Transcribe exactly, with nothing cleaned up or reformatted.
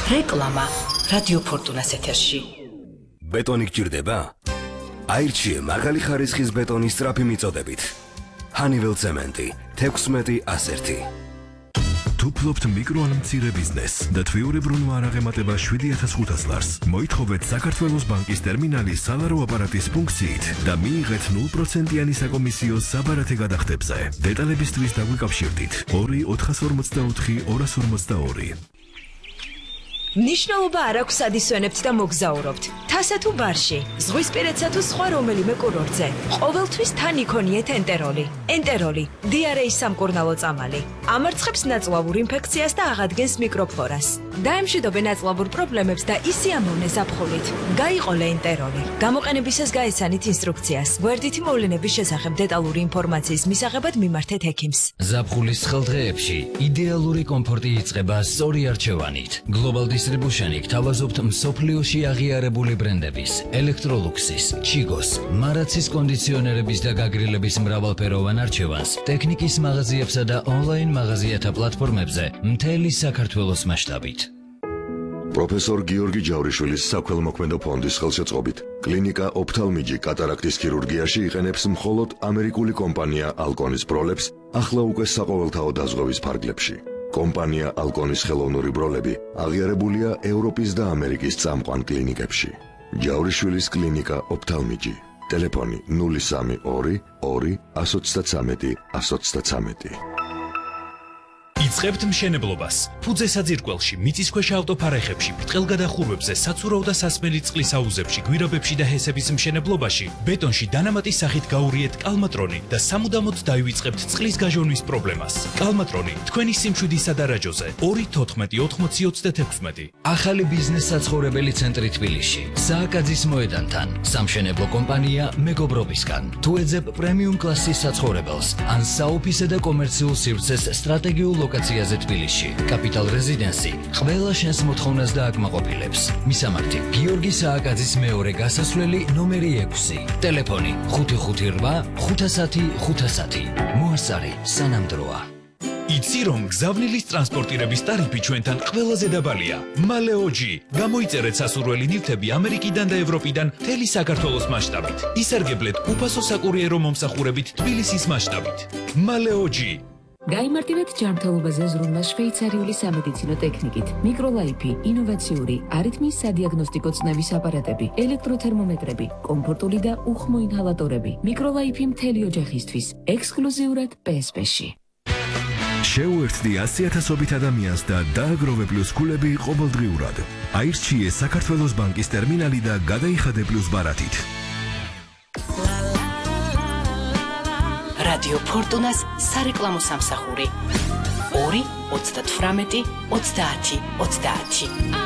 რეკლამა რადიო ფორტუნას ეთერში. ბეტონი გჭირდება? აირჩიე მაღალი ხარისხის ბეტონის სწრაფი მიწოდებით. ჰანიվել ცემენტი თექვსმეტი ასერთი. თუ ფლობთ მიკრო ან მცირე ბიზნესს და თვიურებრუნვა არ აღემატება შვიდი ათას ხუთას ლარს, მოითხოვეთ საქართველოს ბანკის ტერმინალის სალარო აპარატის ფუნქციით და მიიღეთ ნულ პროცენტიანი საკომისიო საბარათე გადახდებზე. დეტალებისთვის დაგვიკავშირდით ორი ოთხას ორმოცდაოთხი ორას ორმოცდაორი. ნიშნულობა არ აქვს ადისვენებთ და მოგზაურობთ. თასა თუ ბარში, ზღვისპირეთსა თუ სხვა რომელიმე კურორტზე. ყოველთვის თან იქონიეთ ენტეროლი. ენტეროლი, დიარეის სამკურნალო წამალი. ამარცხებს ნაწლავურ ინფექციას და აღადგენს მიკროფლორას. დაემშვიდობენ ნაწლავურ პრობლემებს და ისიამოვნე ზაფხულით. გაიყოლე ენტეროლი. გამოყენებისას გაეცანით ინსტრუქციას. გვერდითი მოვლენების შესახებ დეტალური ინფორმაციის მისაღებად მიმართეთ ექიმს. ზაფხულის ხელდღეებში იდეალური კომფორტი იწყება სწორი არჩევანით. Global Distribution-ი გთავაზობთ მსოფლიოში აღიარებული ბრენდების, ელექტროლუქსის, ჩიგოს, მარაცის კონდიციონერების და გაგრილების მრავალფეროვან არჩევანს, ტექნიკის მაღაზიებსა და ონლაინ მაღაზიათა პლატფორმებზე მთელი საქართველოს მასშტაბით. პროფესორ გიორგი ჯავრიშვილის საქველმოქმედო ფონდის ხელშეწყობით კლინიკა ოფთალმიჯი კატარაქტის ქირურგიაში იყენებს მხოლოდ ამერიკული კომპანია ალკონის ბროლებს ახლა უკვე საყოველთაო დაზღვევის ფარგლებში. კომპანია ალკონის ხელოვნური ბროლები აღიარებულია ევროპის და ამერიკის წამყვან კლინიკებში. ჯავრიშვილის კლინიკა ოფთალმიჯი. ტელეფონი ნული სამი ორი ორი ათას ოცდათრამეტი ათას ოცდათრამეტი. იწყებთ მშენებლობას. ფუძე საძირკველში, მიწისქვეშა ავტოფარეხებში, ბრტყელგადახურვებზე, საცურაო და სასმელი წყლის აუზებში, გვირაბებში და ჰესების მშენებლობაში, ბეტონში დანამატის სახით გაურიეთ კალმატრონი და სამუდამოდ დაივიწყებთ წყლის გაჟონვის პრობლემას. კალმატრონი თქვენი სიმშვიდისა და რაჯოზე ორი თოთხმეტი ოთხმოცი ოცდათექვსმეტი. ახალი ბიზნეს საცხოვრებელი ცენტრი თბილისში, სააკაძის მოედანთან, სამშენებლო კომპანია მეგობრობისგან. თუ ეძებ პრემიუმ კლასის საცხოვრებელს, ან საოფისე და კომერციულ სივრცეს სტრატეგიულ ლოკაციაზე თბილისში. Capital Residency ყველა შენს მოთხოვნას დააკმაყოფილებს. მისამართი: გიორგი სააკაძის მეორე გასასვლელი ნომერი ექვსი. ტელეფონი ხუთი ხუთი რვა ხუთასათი ხუთასათი. მოასწარი სანამდროა. იცი რომ გზავნილის ტრანსპორტირების ტარიფი ჩვენთან ყველაზე დაბალია. მალეოჯი. გამოიწერეთ სასურველი ნივთები ამერიკიდან და ევროპიდან მთელი საქართველოს მასშტაბით. ისარგებლეთ უფასო საკურიერო მომსახურებით თბილისის მასშტაბით. მალეოჯი. გაიმარტივეთ ჯანმრთელობაზე ზრუნვა შვეიცარიული სამედიცინო ტექნიკით. მიკროლაიფი, ინოვაციური, არითმიის სადიაგნოსტიკო წნევის აპარატები, ელექტროთერმომეტრები, კომფორტული და უხმო ინჰალატორები. მიკროლაიფი მთელი ოჯახისთვის, ექსკლუზიურად პე ეს პე-ში. შეუერთდი ასი ათასობით ადამიანს და დააგროვე პლუს ქულები ყოველდღიურად. აირჩიე საქართველოს ბანკის ტერმინალი და გადაიხადე პლუს ბარათით. რადიო ფორტუნას სარეკლამო სამსახური ორი ოცდათვრამეტი ოცდაათი ოცდაათი.